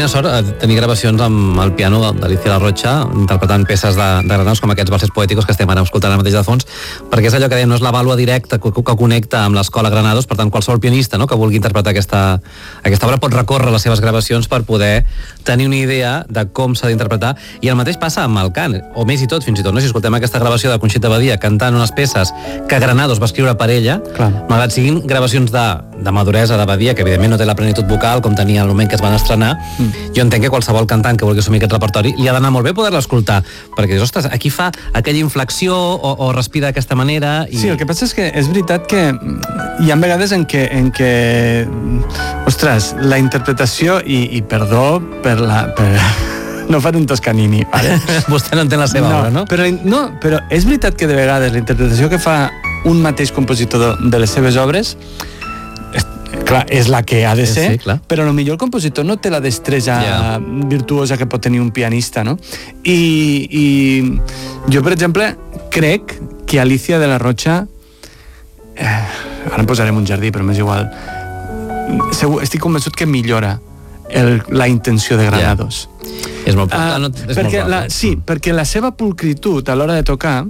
Quina sort tenir gravacions amb el piano d'Alicia La Rocha, interpretant peces de Granados com aquests versos poèticos que estem ara escoltant ara mateix de fons, perquè és allò que dèiem, no és la vàlua directa que connecta amb l'escola Granados, per tant qualsevol pianista, no?, que vulgui interpretar aquesta obra pot recórrer les seves gravacions per poder tenir una idea de com s'ha d'interpretar, i el mateix passa amb el cant, o més i tot, fins i tot, no? Si escoltem aquesta gravació de Conxita Badia cantant unes peces que Granados va escriure per ella, malgrat siguin gravacions de maduresa de Badia, que evidentment no té la plenitud vocal com tenia el moment que es van estrenar, jo entenc que qualsevol cantant que vulgui assumir aquest repertori li ha d'anar molt bé poder-la escoltar, perquè dius, ostres, aquí fa aquella inflexió o respira d'aquesta manera i... Sí, el que passa és que és veritat que hi ha vegades en què ostres, la interpretació i perdó per no fer un Toscanini, vale? Vostè no entén la seva obra, no? Però és veritat que de vegades la interpretació que fa un mateix compositor de les seves obres, clar, és la que ha de ser, però potser el compositor no té la destresa virtuosa que pot tenir un pianista, no? I jo, per exemple, crec que Alicia de la Rocha, ara em posarem un jardí, però m'és igual, estic convençut que millora la intenció de Granados. És molt probable. Sí, perquè la seva pulcritud a l'hora de tocar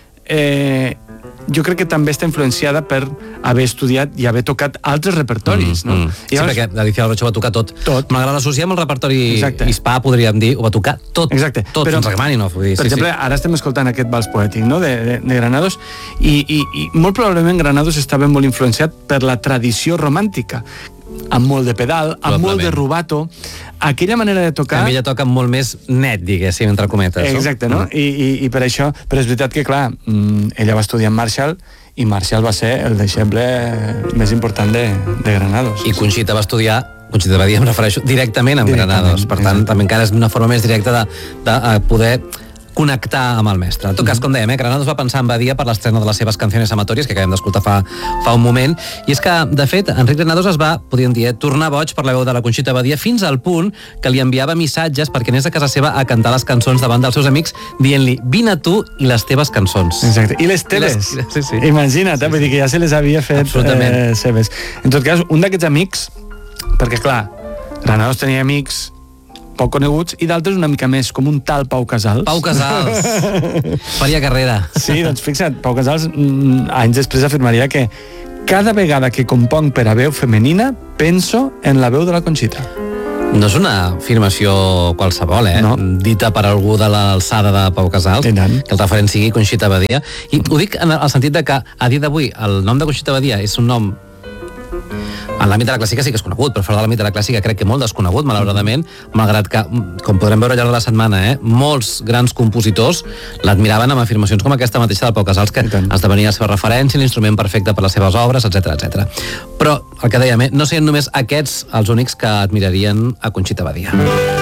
jo crec que també està influenciada per haver estudiat i haver tocat altres repertoris, no? Sí, perquè l'Alicia La Rocha va tocar tot. Malgrat l'associem al repertori hispà, podríem dir, ho va tocar tot. Exacte. Tot, sense Rachmaninoff. Per exemple, ara estem escoltant aquest vals poètic, no?, de Granados, i molt probablement Granados estava molt influenciat per la tradició romàntica, amb molt de pedal, amb molt de rubato, aquella manera de tocar... També ella toca molt més net, diguéssim, entre cometes. Exacte, no? I per això... Però és veritat que, clar, ella va estudiar amb Marshall, i Marshall va ser el deixeble més important de Granados. I Conxita va estudiar, Conxita Badia, em refereixo, directament amb Granados. Per tant, també encara és una forma més directa de poder connectar amb el mestre. En tot cas, com dèiem, Granados va pensar en Badia per l'estrena de les seves canciones amatorias, que acabem d'escoltar fa un moment, i és que, de fet, Enric Granados es va, podríem dir, tornar boig per la veu de la Conxita Badia, fins al punt que li enviava missatges perquè anés a casa seva a cantar les cançons davant dels seus amics, dient-li, vine tu i les teves cançons. Exacte. I les teves. Sí. Imagina't, vull dir que ja se les havia fet seves. En tot cas, un d'aquests amics, perquè, clar, Granados tenia amics poc coneguts, i d'altres una mica més, com un tal Pau Casals. Pau Casals! Faria carrera. Sí, doncs fixa't, Pau Casals anys després afirmaria que cada vegada que componc per a veu femenina penso en la veu de la Conxita. No és una afirmació qualsevol, no. Dita per algú de l'alçada de Pau Casals, que el referent sigui Conxita Badia, i ho dic en el sentit de que a dia d'avui el nom de Conxita Badia és un nom en l'àmbit de la clàssica sí que és conegut, però fora de l'àmbit de la clàssica crec que molt desconegut, malauradament, malgrat que, com podrem veure al llarg de la setmana, molts grans compositors l'admiraven amb afirmacions com aquesta mateixa del Pau Casals, que esdevenia la seva referència, l'instrument perfecte per les seves obres, etc. Però, el que dèiem, no serien només aquests els únics que admirarien a Conxita Badia.